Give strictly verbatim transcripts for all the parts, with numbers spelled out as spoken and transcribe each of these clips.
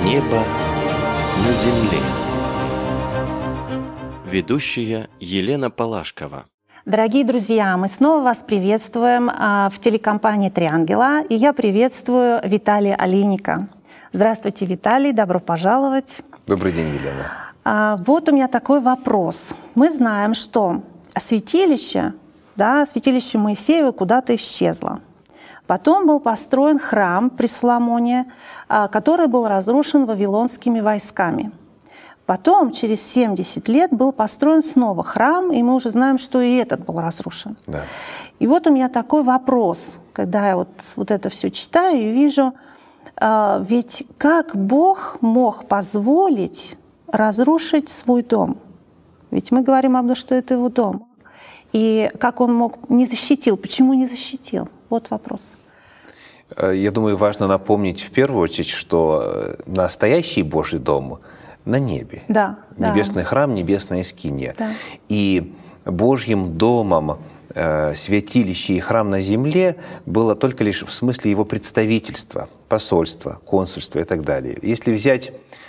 Небо на земле. Ведущая Елена Палашкова. Дорогие друзья, мы снова вас приветствуем в телекомпании «Триангела», и я приветствую Виталия Олейника. Здравствуйте, Виталий, добро пожаловать. Добрый день, Елена. Вот у меня такой вопрос. Мы знаем, что святилище, да, святилище Моисеева куда-то исчезло. Потом был построен храм при Соломоне, который был разрушен вавилонскими войсками. Потом, через семьдесят лет, был построен снова храм, и мы уже знаем, что и этот был разрушен. Да. И вот у меня такой вопрос, когда я вот, вот это все читаю и вижу, ведь как Бог мог позволить разрушить свой дом? Ведь мы говорим об том, что это его дом. И как он мог, не защитил, почему не защитил? Вот вопрос. Я думаю, важно напомнить в первую очередь, что настоящий Божий дом на небе. Да, Небесный да. храм, небесная скиния. Да. И Божьим домом э, святилище и храм на земле было только лишь в смысле его представительства, посольства, консульства и так далее. Если взять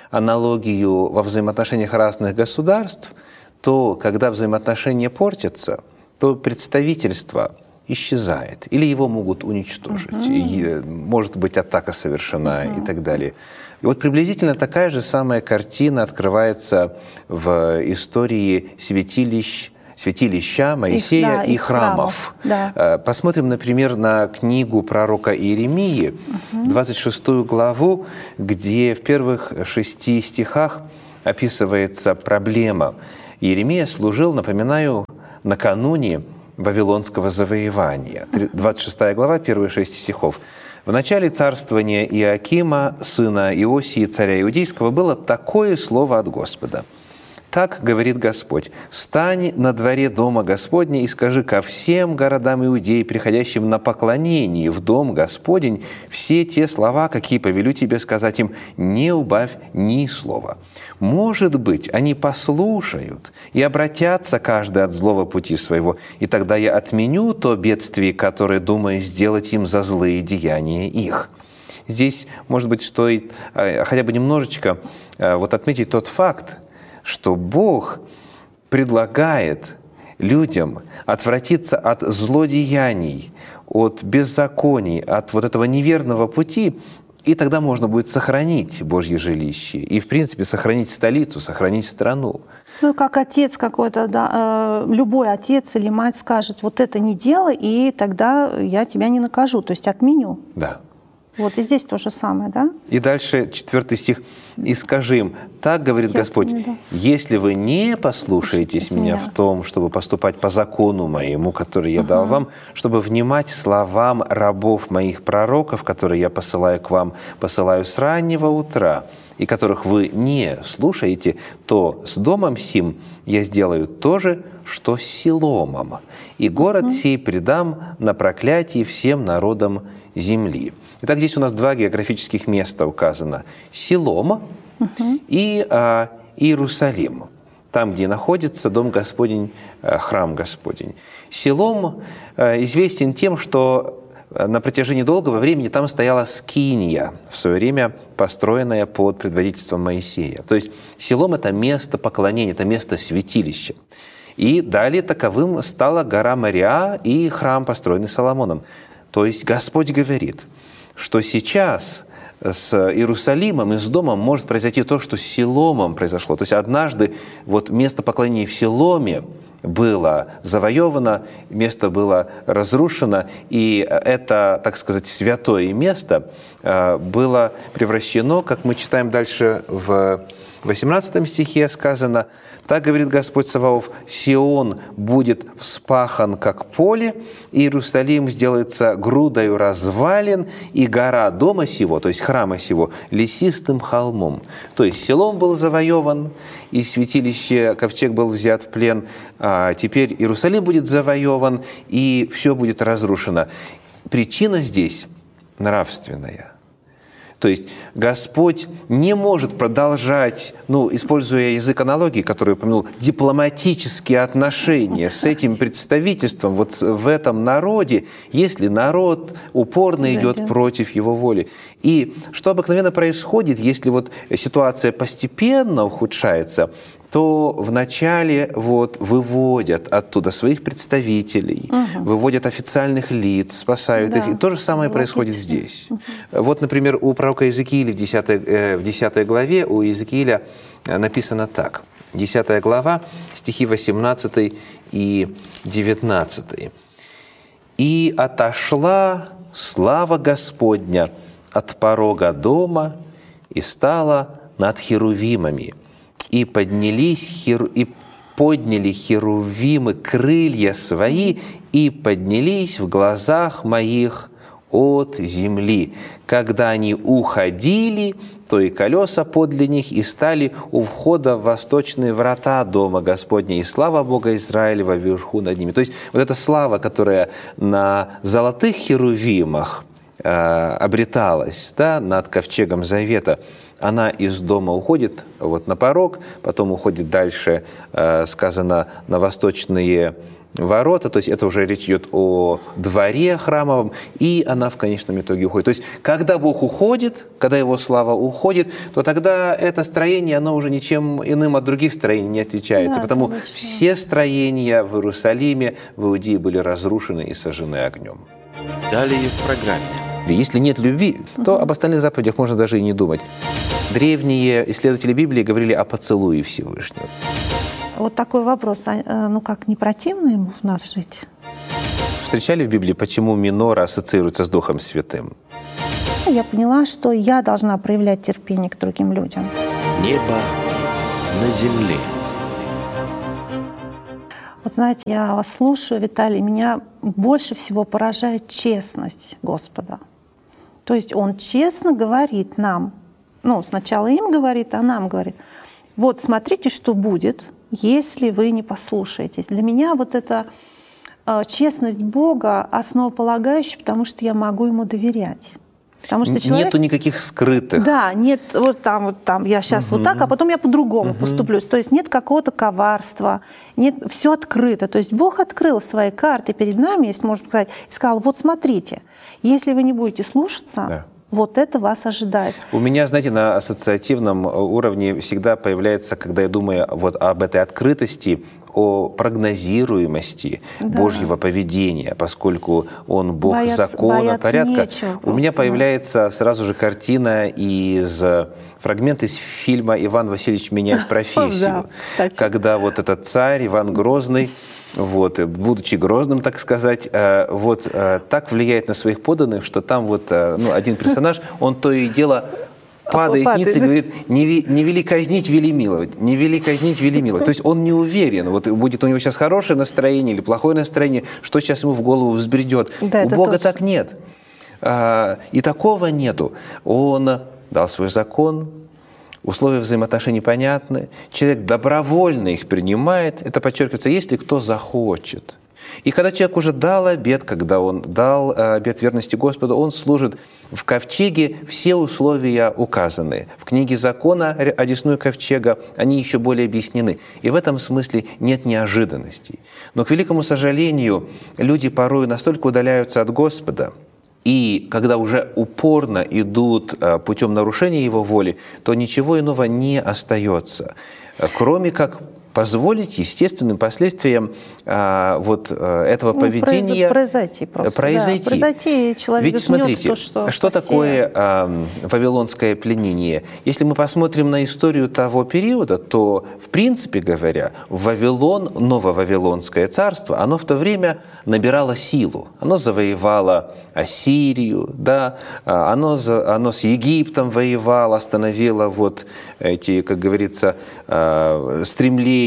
аналогию во взаимоотношениях разных государств, то когда взаимоотношения портятся, то представительство исчезает, или его могут уничтожить, угу. и, может быть атака совершена угу. и так далее. И вот приблизительно такая же самая картина открывается в истории святилищ, святилища Моисея их, да, и храмов. храмов. Да. Посмотрим, например, на книгу пророка Иеремии, угу. двадцать шестую главу, где в первых шести стихах описывается проблема. Иеремия служил, напоминаю, накануне Вавилонского завоевания. двадцать шестая глава, первые шесть стихов. «В начале царствования Иоакима, сына Иосии, царя Иудейского, было такое слово от Господа. Так говорит Господь: «Стань на дворе дома Господня и скажи ко всем городам Иудеи, приходящим на поклонение в дом Господень, все те слова, какие повелю тебе сказать им, не убавь ни слова. Может быть, они послушают и обратятся каждый от злого пути своего, и тогда я отменю то бедствие, которое думаю сделать им за злые деяния их». Здесь, может быть, стоит хотя бы немножечко вот отметить тот факт, что Бог предлагает людям отвратиться от злодеяний, от беззаконий, от вот этого неверного пути, и тогда можно будет сохранить Божье жилище и, в принципе, сохранить столицу, сохранить страну. Ну, как отец какой-то, да, любой отец или мать скажет: вот это не делай, и тогда я тебя не накажу, то есть отменю. Да. Вот и здесь то же самое, да? И дальше четвертый стих. «И скажи им, так говорит Я Господь, отменю, да. если вы не послушаетесь меня, меня в том, чтобы поступать по закону моему, который я uh-huh. дал вам, чтобы внимать словам рабов моих пророков, которые я посылаю к вам, посылаю с раннего утра, и которых вы не слушаете, то с домом сим я сделаю то же, что с Силомом, и город uh-huh. сей предам на проклятие всем народам земли». Итак, здесь у нас два географических места указано: Силом uh-huh. и а, Иерусалим, там, где находится Дом Господень, храм Господень. Силом а, известен тем, что на протяжении долгого времени там стояла скиния, в свое время построенная под предводительством Моисея. То есть Силом – это место поклонения, это место святилища. И далее таковым стала гора Мориа и храм, построенный Соломоном. То есть Господь говорит, что сейчас с Иерусалимом и с домом может произойти то, что с Силомом произошло. То есть однажды вот место поклонения в Силоме было завоевано, место было разрушено, и это, так сказать, святое место было превращено, как мы читаем дальше в восемнадцатом стихе сказано: «Так говорит Господь Саваоф: Сион будет вспахан, как поле, и Иерусалим сделается грудою развалин, и гора дома сего, то есть храма сего, лесистым холмом». То есть Силом был завоеван, и святилище, ковчег был взят в плен, а теперь Иерусалим будет завоеван, и все будет разрушено. Причина здесь нравственная. То есть Господь не может продолжать, ну, используя язык аналогии, который я упомянул, дипломатические отношения с этим представительством, вот в этом народе, если народ упорно идет против его воли. И что обыкновенно происходит, если вот ситуация постепенно ухудшается, то вначале вот выводят оттуда своих представителей, угу. выводят официальных лиц, спасают да. их. И то же самое Логично. происходит здесь. Угу. Вот, например, у пророка Иезекииля в десятой, э, в десятой главе, у Иезекииля написано так. десятая глава, стихи восемнадцатый и девятнадцатый. «И отошла слава Господня от порога дома и стала над херувимами. И поднялись херу... и подняли херувимы крылья свои и поднялись в глазах моих от земли. Когда они уходили, то и колеса подле них и стали у входа в восточные врата дома Господня, и слава Бога Израилева вверху над ними». То есть вот эта слава, которая на золотых херувимах э, обреталась, да, над ковчегом Завета, она из дома уходит вот на порог, потом уходит дальше, э, сказано, на восточные ворота, то есть это уже речь идет о дворе храмовом, и она в конечном итоге уходит. То есть когда Бог уходит, когда Его слава уходит, то тогда это строение, оно уже ничем иным от других строений не отличается, да, потому все строения в Иерусалиме, в Иудее были разрушены и сожжены огнем. Далее в программе. Если нет любви, то об остальных заповедях можно даже и не думать. Древние исследователи Библии говорили о поцелуе Всевышнего. Вот такой вопрос. Ну как, не противно ему в нас жить? Встречали в Библии, почему минора ассоциируется с Духом Святым? Я поняла, что я должна проявлять терпение к другим людям. Небо на земле. Вот знаете, я вас слушаю, Виталий, меня больше всего поражает честность Господа. То есть Он честно говорит нам, ну, сначала им говорит, а нам говорит, вот смотрите, что будет, если вы не послушаетесь. Для меня вот эта э, честность Бога основополагающая, потому что я могу Ему доверять. Потому что человек... Нету никаких скрытых. Да, нет, вот там, вот там, я сейчас угу. вот так, а потом я по-другому угу. поступлю. То есть нет какого-то коварства, нет, все открыто. То есть Бог открыл свои карты перед нами, если можно сказать, и сказал, вот смотрите, если вы не будете слушаться, да. вот это вас ожидает. У меня, знаете, на ассоциативном уровне всегда появляется, когда я думаю вот об этой открытости, о прогнозируемости да. Божьего поведения, поскольку Он Бог бояться, закона, бояться порядка. У меня появляется сразу же картина из фрагмент из фильма «Иван Васильевич меняет профессию», да, когда вот этот царь Иван Грозный, вот, будучи грозным, так сказать, вот так влияет на своих подданных, что там вот ну, один персонаж, он то и дело падает ниц и говорит, не, не вели казнить, вели миловать, не вели казнить, вели миловать. То есть он не уверен, вот будет у него сейчас хорошее настроение или плохое настроение, что сейчас ему в голову взбредет. Да, у Бога точно. Так нет. И такого нету. Он дал свой закон, условия взаимоотношений понятны, человек добровольно их принимает, это подчеркивается, если кто захочет. И когда человек уже дал обет, когда он дал обет верности Господу, он служит в ковчеге, все условия указаны. В книге закона одесную ковчега они еще более объяснены. И в этом смысле нет неожиданностей. Но, к великому сожалению, люди порой настолько удаляются от Господа, и когда уже упорно идут путем нарушения Его воли, то ничего иного не остается, кроме как позволить естественным последствиям а, вот а, этого ну, поведения произойти. Просто, произойти. Да, произойти человек Ведь смотрите, то, что, что такое а, вавилонское пленение? Если мы посмотрим на историю того периода, то, в принципе говоря, Вавилон, нововавилонское царство, оно в то время набирало силу. Оно завоевало Ассирию, да, оно, оно с Египтом воевало, остановило вот эти, как говорится, стремления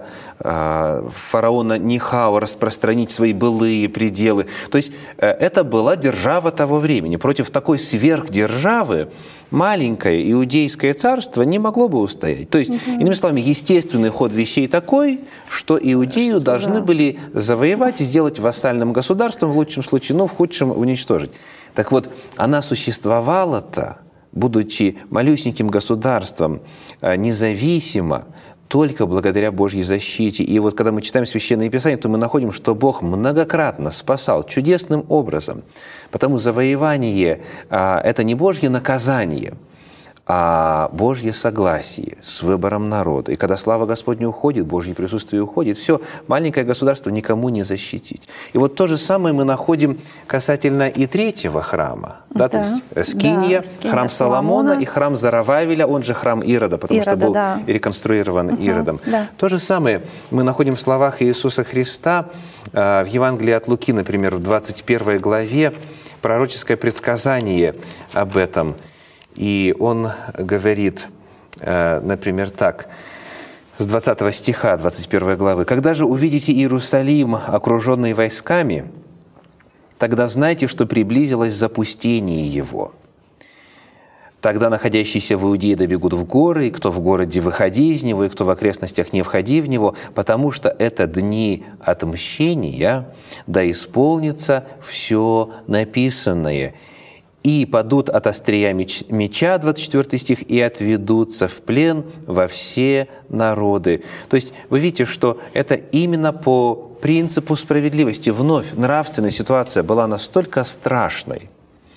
фараона Нихао распространить свои былые пределы. То есть это была держава того времени. Против такой сверхдержавы маленькое иудейское царство не могло бы устоять. То есть, угу. иными словами, естественный ход вещей такой, что Иудею что, должны да. были завоевать, сделать вассальным государством, в лучшем случае, но в худшем уничтожить. Так вот, она существовала-то будучи малюсеньким государством, независимо, только благодаря Божьей защите. И вот когда мы читаем Священное Писание, то мы находим, что Бог многократно спасал чудесным образом. Потому завоевание – это не Божье наказание, а Божье согласие с выбором народа. И когда слава Господня уходит, Божье присутствие уходит, все, маленькое государство никому не защитить. И вот то же самое мы находим касательно и третьего храма. Да, да, то есть Скинья, да, Скинья храм Соломона, Соломона и храм Зарававеля, он же храм Ирода, потому Ирода, что был да. реконструирован угу, Иродом. Да. То же самое мы находим в словах Иисуса Христа в Евангелии от Луки, например, в двадцать первой главе, пророческое предсказание об этом. И он говорит, например, так, с двадцатого стиха двадцать первой главы. «Когда же увидите Иерусалим, окруженный войсками, тогда знайте, что приблизилось запустение его. Тогда находящиеся в Иудее добегут в горы, и кто в городе, выходи из него, и кто в окрестностях, не входи в него, потому что это дни отмщения, да исполнится все написанное. И падут от острия меча, двадцать четвёртый стих, и отведутся в плен во все народы». То есть вы видите, что это именно по принципу справедливости. Вновь нравственная ситуация была настолько страшной,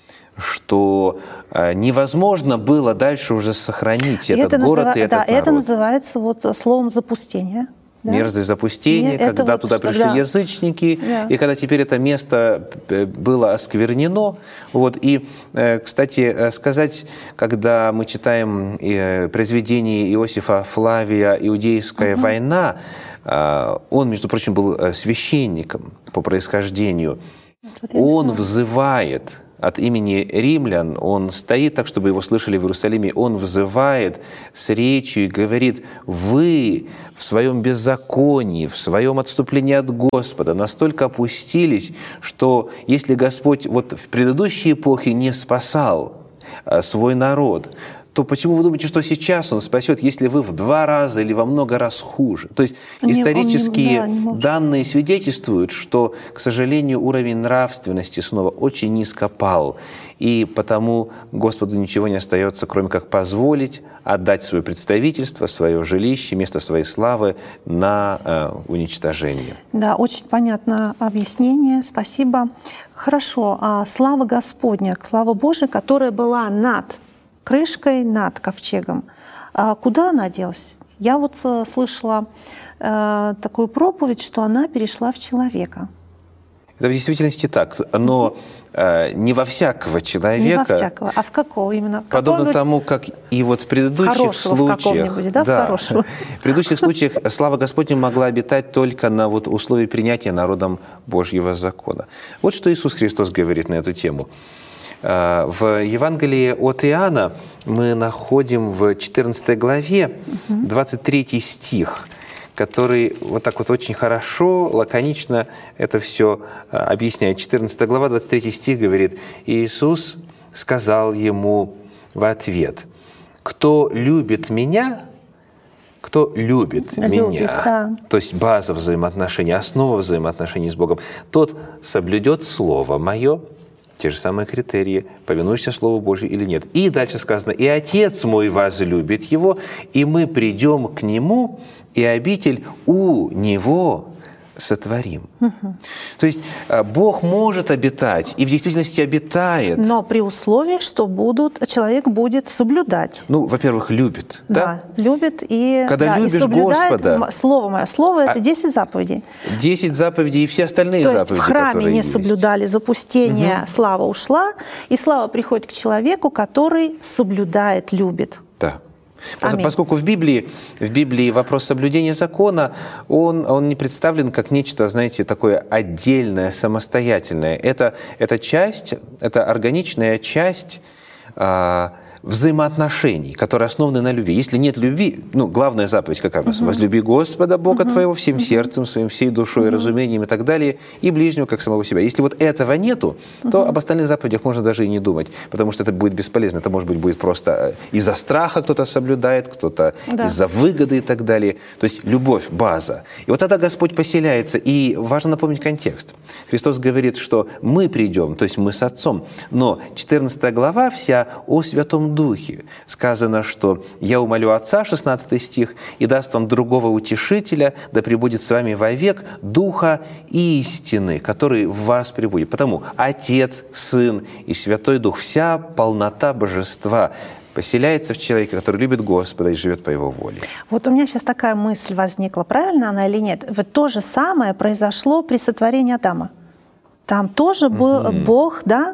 что невозможно было дальше уже сохранить и этот это город назыв... и этот да, народ. Это называется вот словом «запустение». Да? Мерзость запустения, Нет, когда вот, туда пришли да. язычники, да. и когда теперь это место было осквернено. Вот. И, кстати, сказать, когда мы читаем произведение Иосифа Флавия «Иудейская угу. война», он, между прочим, был священником по происхождению, он взывает от имени римлян, он стоит так, чтобы его слышали в Иерусалиме, он взывает с речью и говорит: «Вы в своем беззаконии, в своем отступлении от Господа настолько опустились, что если Господь вот в предыдущей эпохе не спасал свой народ, то почему вы думаете, что сейчас Он спасет, если вы в два раза или во много раз хуже?» То есть не, исторические не, да, не данные свидетельствуют, что, к сожалению, уровень нравственности снова очень низко пал. И потому Господу ничего не остается, кроме как позволить отдать свое представительство, свое жилище, место своей славы на э, уничтожение. Да, очень понятное объяснение. Спасибо. Хорошо. А слава Господня, слава Божия, которая была над крышкой, над ковчегом. А куда она делась? Я вот э, слышала э, такую проповедь, что она перешла в человека. Это в действительности так, но э, не во всякого человека. Не во всякого, а в какого именно? Подобно тому, как и вот в предыдущих хорошего случаях. В да, да, в хорошего. В предыдущих случаях слава Господня могла обитать только на вот условии принятия народом Божьего закона. Вот что Иисус Христос говорит на эту тему. В Евангелии от Иоанна мы находим в четырнадцатой главе двадцать третий стих, который вот так вот очень хорошо, лаконично это все объясняет. четырнадцатая глава, двадцать третий стих говорит: «Иисус сказал ему в ответ: кто любит Меня, кто любит, любит Меня, да. то есть база взаимоотношений, основа взаимоотношений с Богом, тот соблюдет Слово Мое». Те же самые критерии, повинуешься Слову Божию или нет. И дальше сказано: «И Отец мой возлюбит его, и мы придем к нему, и обитель у него сотворим». Угу. То есть Бог может обитать, и в действительности обитает. Но при условии, что будут, человек будет соблюдать. Ну, во-первых, любит. Да, да? любит. И, Когда да, любишь и Господа... Слово мое. Слово – это десять заповедей. десять заповедей и все остальные То заповеди, То есть в храме не есть. соблюдали запустение, угу. слава ушла, и слава приходит к человеку, который соблюдает, любит. Да. Аминь. Поскольку в Библии, в Библии вопрос соблюдения закона, он, он не представлен как нечто, знаете, такое отдельное, самостоятельное. Это, это часть, это органичная часть а, взаимоотношений, которые основаны на любви. Если нет любви, ну, главная заповедь какая у нас? Uh-huh. «Возлюби Господа Бога uh-huh. твоего всем uh-huh. сердцем своим, всей душой, uh-huh. разумением» и так далее, и ближнего, как самого себя. Если вот этого нету, uh-huh. то об остальных заповедях можно даже и не думать, потому что это будет бесполезно. Это, может быть, будет просто из-за страха кто-то соблюдает, кто-то да. из-за выгоды и так далее. То есть любовь – база. И вот тогда Господь поселяется. И важно напомнить контекст. Христос говорит, что мы придем, то есть мы с Отцом, но четырнадцатая глава вся о Святом Святом Духе. Сказано, что «Я умолю Отца», шестнадцатый стих, «и даст вам другого утешителя, да пребудет с вами вовек, Духа истины, который в вас пребудет». Потому Отец, Сын и Святой Дух, вся полнота Божества поселяется в человеке, который любит Господа и живет по Его воле. Вот у меня сейчас такая мысль возникла, правильно она или нет? Вот то же самое произошло при сотворении Адама. Там тоже был mm-hmm. Бог, да,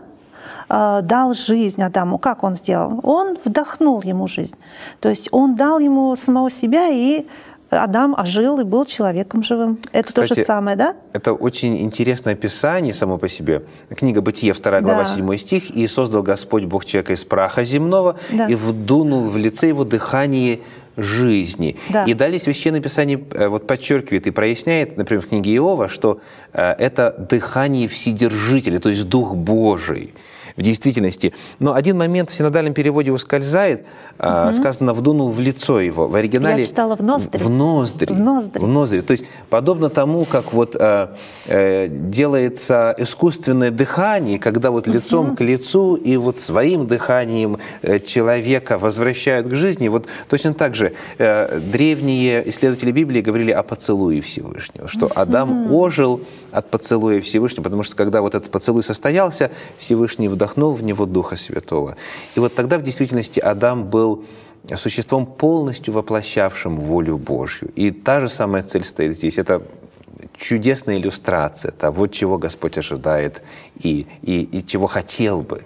дал жизнь Адаму. Как Он сделал? Он вдохнул ему жизнь. То есть Он дал ему самого себя, и Адам ожил и был человеком живым. Это Кстати, то же самое, да? Это очень интересное описание само по себе. Книга «Бытие», вторая глава, да. седьмой стих. «И создал Господь Бог человека из праха земного, да. и вдунул в лице его дыхание жизни». Да. И далее Священное Писание вот подчеркивает и проясняет, например, в книге Иова, что это дыхание Вседержителя, то есть Дух Божий в действительности. Но один момент в синодальном переводе ускользает. Угу. Сказано «вдунул в лицо его». В оригинале Я читала «в ноздри». В ноздри. В ноздри. В ноздри. То есть подобно тому, как вот э, э, делается искусственное дыхание, когда вот лицом угу. к лицу и вот своим дыханием э, человека возвращают к жизни, вот точно так же э, древние исследователи Библии говорили о поцелуе Всевышнего, что Адам угу. ожил от поцелуя Всевышнего, потому что когда вот этот поцелуй состоялся, Всевышний вдохнул в него Духа Святого. И вот тогда в действительности Адам был существом, полностью воплощавшим волю Божью. И та же самая цель стоит здесь. Это чудесная иллюстрация того, чего Господь ожидает и, и, и чего хотел бы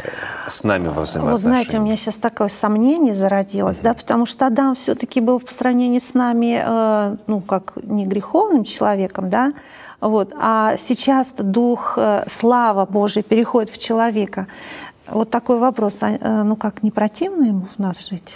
с нами во взаимоотношениях. Вот знаете, у меня сейчас такое сомнение зародилось, mm-hmm. да, потому что Адам все-таки был по сравнению с нами, э, ну, как не греховным человеком, да, вот, а сейчас Дух, э, слава Божия переходит в человека. Вот такой вопрос, а, ну как, не противно ему в нас жить?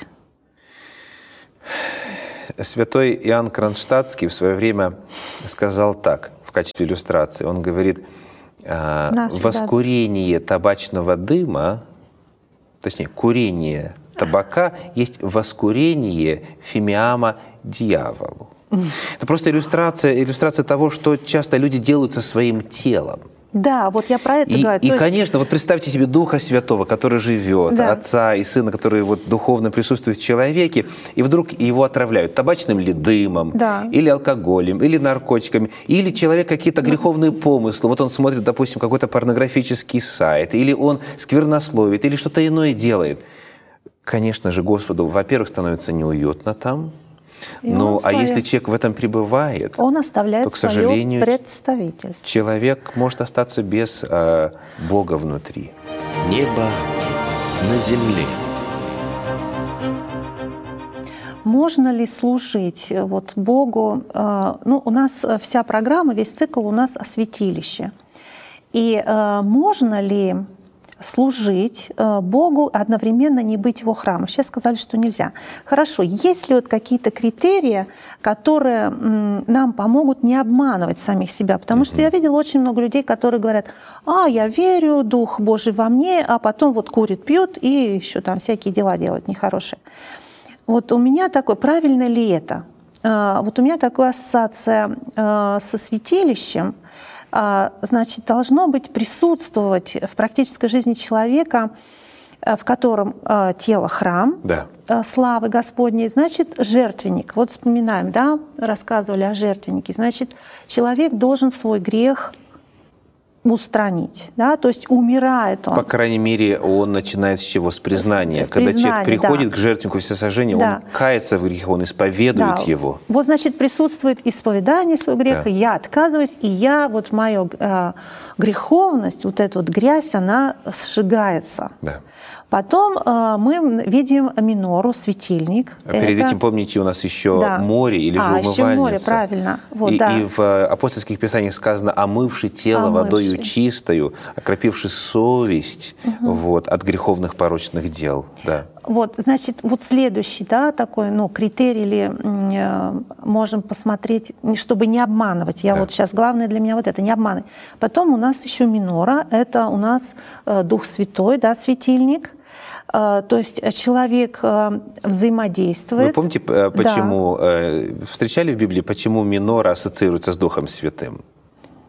Святой Иоанн Кронштадтский в свое время сказал так, в качестве иллюстрации. Он говорит, Наш, воскурение да. табачного дыма, точнее, курение табака есть воскурение фимиама дьяволу. Это просто иллюстрация, иллюстрация того, что часто люди делают со своим телом. Да, вот я про это и, говорю. И, есть... конечно, вот представьте себе Духа Святого, который живет, да. Отца и Сына, который вот духовно присутствует в человеке, и вдруг его отравляют табачным ли дымом, да. или алкоголем, или наркотиками, или человек какие-то греховные помыслы. Вот он смотрит, допустим, какой-то порнографический сайт, или он сквернословит, или что-то иное делает. Конечно же, Господу, во-первых, становится неуютно там. Ну, а если человек в этом пребывает, он оставляет, то, к сожалению, свое представительство. Человек может остаться без э, Бога внутри. Небо на земле. Можно ли служить вот Богу? Э, ну, у нас вся программа, весь цикл у нас о святилище. И э, можно ли служить Богу, одновременно не быть Его храмом? Сейчас сказали, что нельзя. Хорошо, есть ли вот какие-то критерии, которые нам помогут не обманывать самих себя? Потому mm-hmm. что я видела очень много людей, которые говорят: а, я верю, Дух Божий во мне, а потом вот курят, пьют и еще там всякие дела делают нехорошие. Вот у меня такое, правильно ли это? Вот у меня такая ассоциация со святилищем. Значит, должно быть присутствовать в практической жизни человека, в котором тело храм, да. славы Господней, значит, жертвенник. Вот вспоминаем, да, рассказывали о жертвеннике. Значит, человек должен свой грех устранить, да, то есть умирает он. По крайней мере, он начинает с чего? С признания. С, с Когда признания, человек приходит да. к жертвеннику всесожжения, да. он кается в грехе, он исповедует да. его. Вот, значит, присутствует исповедание своего греха, да. я отказываюсь, и я, вот моя э, греховность, вот эта вот грязь, она сжигается. Да. Потом э, мы видим минору, светильник. А перед Это... этим, помните, у нас еще да. море или же а, умывальница. Еще море, правильно. Вот, и, да. и в апостольских писаниях сказано: омывши тело омывши. водою чистою, окропивши совесть угу. вот, от греховных порочных дел. Да. Вот, значит, вот следующий, да, такой, ну, критерий, или э, можем посмотреть, чтобы не обманывать. Я да. вот сейчас, главное для меня вот это, не обманывать. Потом у нас еще минора, это у нас э, Дух Святой, да, светильник. Э, то есть человек э, взаимодействует. Вы помните, почему, да. э, встречали в Библии, почему минора ассоциируется с Духом Святым?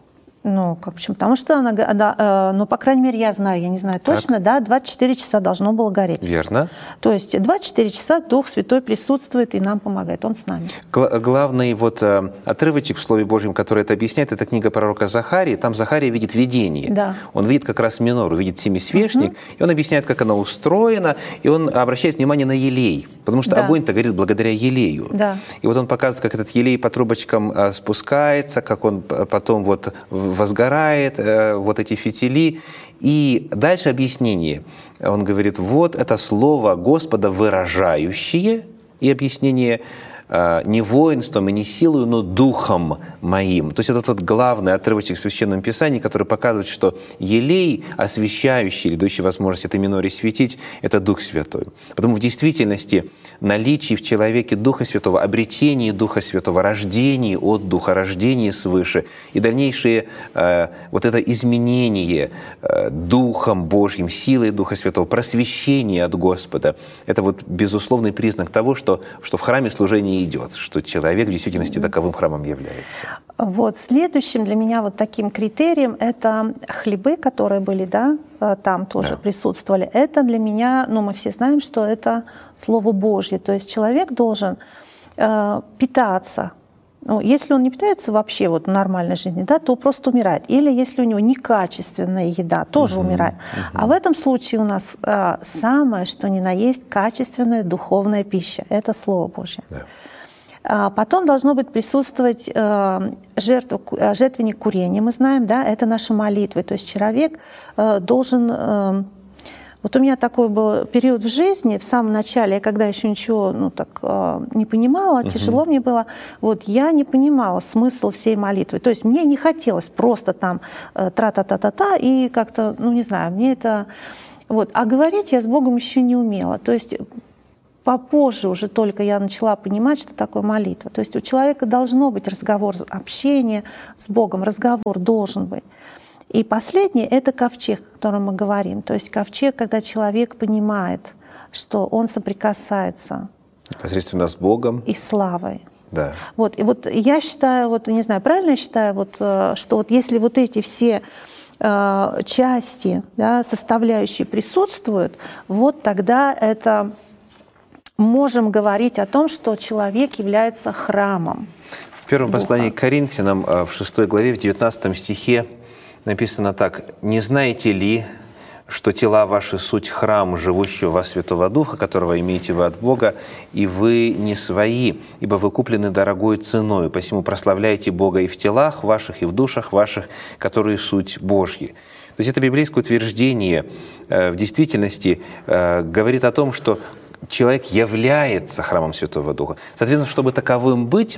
Ну, как почему? Потому что она, да, э, ну, по крайней мере, я знаю, я не знаю точно, так. да, двадцать четыре часа должно было гореть. Верно. То есть двадцать четыре часа Дух Святой присутствует и нам помогает, Он с нами. Гла- главный вот э, отрывочек в Слове Божьем, который это объясняет, это книга пророка Захарии. Там Захария видит видение. Да. Он видит как раз минору, видит семисвечник, угу. и он объясняет, как она устроена, и он обращает внимание на елей, потому что да. огонь-то горит благодаря елею. Да. И вот он показывает, как этот елей по трубочкам э, спускается, как он потом вот возгорает, э, вот эти фитили. И дальше объяснение. Он говорит, вот это слово Господа выражающее, и объяснение э, не воинством и не силою, но духом моим. То есть это вот главный отрывочек в Священном Писании, который показывает, что елей, освящающий или дающий возможность этой миноре светить, это Дух Святой. Потому в действительности наличие в человеке Духа Святого, обретение Духа Святого, рождение от Духа, рождение свыше и дальнейшее э, вот это изменение э, Духом Божьим, силой Духа Святого, просвещение от Господа, это вот безусловный признак того, что, что в храме служение идет, что человек в действительности таковым храмом является. Вот следующим для меня вот таким критерием это хлебы, которые были, да, там тоже да. присутствовали. Это для меня, ну мы все знаем, что это Слово Божье. То есть человек должен э, питаться. Ну, если он не питается вообще вот в нормальной жизни, да, то просто умирает. Или если у него некачественная еда, тоже uh-huh, умирает. Uh-huh. А в этом случае у нас э, самое, что ни на есть, качественная духовная пища. Это Слово Божье. Yeah. Потом должно быть присутствовать жертва, жертвенник курения, мы знаем, да, это наши молитвы. То есть человек должен... Вот у меня такой был период в жизни, в самом начале, когда еще ничего ну, так, не понимала, uh-huh. тяжело мне было, вот, я не понимала смысл всей молитвы. То есть мне не хотелось просто там тра-та-та-та-та и как-то, ну не знаю, мне это... Вот. А говорить я с Богом еще не умела. То есть попозже уже только я начала понимать, что такое молитва. То есть у человека должно быть разговор, общение с Богом, разговор должен быть. И последнее — это ковчег, о котором мы говорим. То есть ковчег, когда человек понимает, что он соприкасается непосредственно с Богом и славой. Да. Вот. И вот я считаю, вот, не знаю, правильно я считаю, вот, что вот если вот эти все э, части, да, составляющие присутствуют, вот тогда это... можем говорить о том, что человек является храмом. В первом Духа. послании к Коринфянам, в шестой главе, в девятнадцатом стихе написано так: «Не знаете ли, что тела ваши суть храм живущего во Святого Духа, которого имеете вы от Бога, и вы не свои, ибо вы куплены дорогой ценою, посему прославляйте Бога и в телах ваших, и в душах ваших, которые суть Божьи». То есть это библейское утверждение в действительности говорит о том, что человек является храмом Святого Духа. Соответственно, чтобы таковым быть,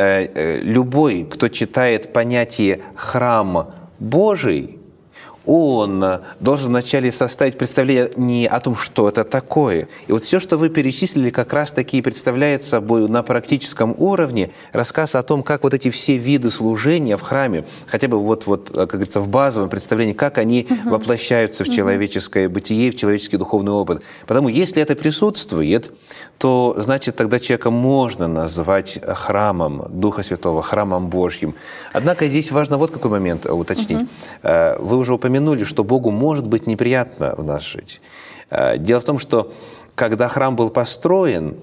любой, кто читает понятие «храм Божий», он должен вначале составить представление не о том, что это такое. И вот все, что вы перечислили, как раз-таки представляет собой на практическом уровне рассказ о том, как вот эти все виды служения в храме, хотя бы вот, вот как говорится, в базовом представлении, как они uh-huh. воплощаются в человеческое uh-huh. бытие, в человеческий духовный опыт. Потому если это присутствует, то значит тогда человека можно назвать храмом Духа Святого, храмом Божьим. Однако здесь важно вот какой момент уточнить. Uh-huh. Вы уже упомянули, упомянули, что Богу может быть неприятно в нас жить. Дело в том, что когда храм был построен,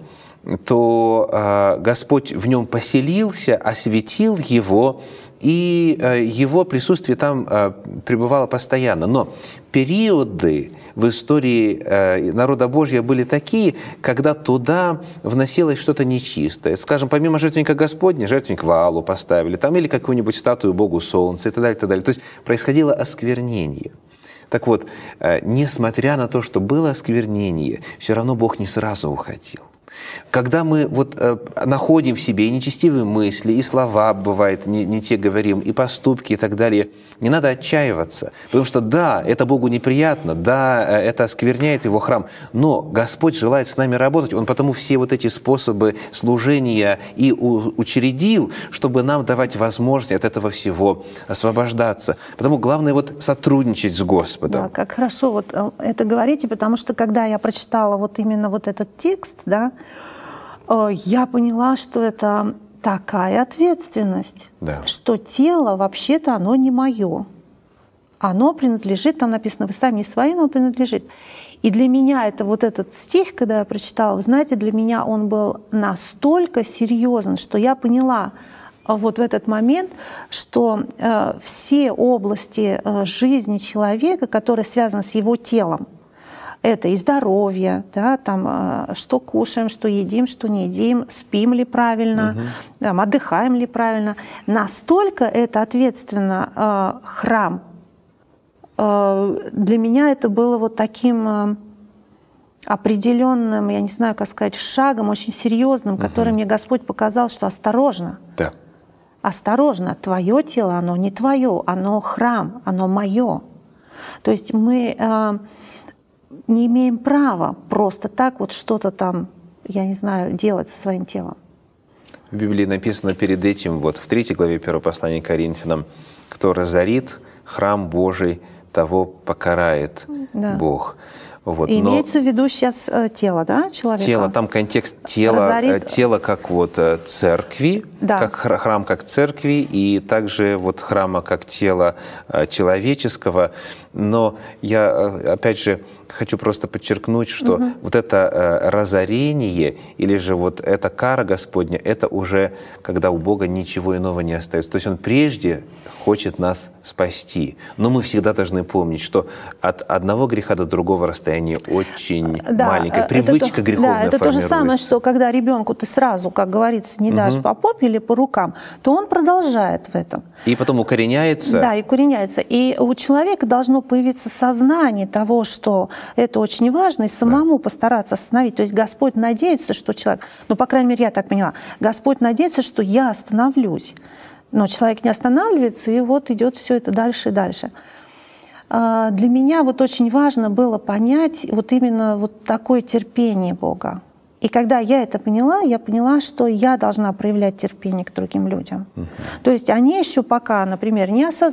то Господь в нем поселился, осветил его, и его присутствие там пребывало постоянно. Но периоды в истории народа Божьего были такие, когда туда вносилось что-то нечистое. Скажем, помимо жертвенника Господня, жертвенник Ваалу поставили, там, или какую-нибудь статую Богу Солнца и так далее, и так далее. То есть происходило осквернение. Так вот, несмотря на то, что было осквернение, все равно Бог не сразу уходил. Когда мы вот, э, находим в себе и нечестивые мысли, и слова, бывает, не, не те говорим, и поступки и так далее, не надо отчаиваться. Потому что да, это Богу неприятно, да, это оскверняет Его храм, но Господь желает с нами работать. Он потому все вот эти способы служения и у, учредил, чтобы нам давать возможность от этого всего освобождаться. Потому главное вот сотрудничать с Господом. Да, как хорошо вот это говорите, потому что когда я прочитала вот именно вот этот текст, да, я поняла, что это такая ответственность, Да. что тело вообще-то оно не мое. Оно принадлежит, там написано, вы сами не свои, но принадлежит. И для меня это вот этот стих, когда я прочитала, вы знаете, для меня он был настолько серьезен, что я поняла вот в этот момент, что э, все области э, жизни человека, которые связаны с его телом, это и здоровье, да, там, э, что кушаем, что едим, что не едим, спим ли правильно, угу. там, отдыхаем ли правильно, настолько это ответственно э, храм. Для меня это было вот таким определенным, я не знаю, как сказать, шагом, очень серьезным, угу. который мне Господь показал, что осторожно. Да. Осторожно, твое тело, оно не твое, оно храм, оно мое. То есть мы э, не имеем права просто так вот что-то там, я не знаю, делать со своим телом. В Библии написано перед этим, вот в третьей главе первого послания к Коринфянам, кто разорит храм Божий, того покарает да. Бог. Вот. И имеется в виду сейчас тело, да, человека? Тело, там контекст тела, Разорит... тело как вот церкви, да. как храм как церкви, и также вот храма как тело человеческого. Но я, опять же, хочу просто подчеркнуть, что угу. вот это разорение или же вот эта кара Господня, это уже когда у Бога ничего иного не остается. То есть Он прежде хочет нас спасти. Но мы всегда должны помнить, что от одного греха до другого расстояния очень да, маленькая привычка это, греховная да, это то же самое, что когда ребенку ты сразу, как говорится, не дашь угу. по попе или по рукам, то он продолжает в этом. И потом укореняется. Да, и укореняется. И у человека должно появиться сознание того, что это очень важно, и самому да. постараться остановить. То есть Господь надеется, что человек, ну, по крайней мере, я так поняла, Господь надеется, что я остановлюсь. Но человек не останавливается, и вот идет все это дальше и дальше. Для меня вот очень важно было понять вот именно вот такое терпение Бога. И когда я это поняла, я поняла, что я должна проявлять терпение к другим людям. Uh-huh. То есть они еще пока, например, не осознали,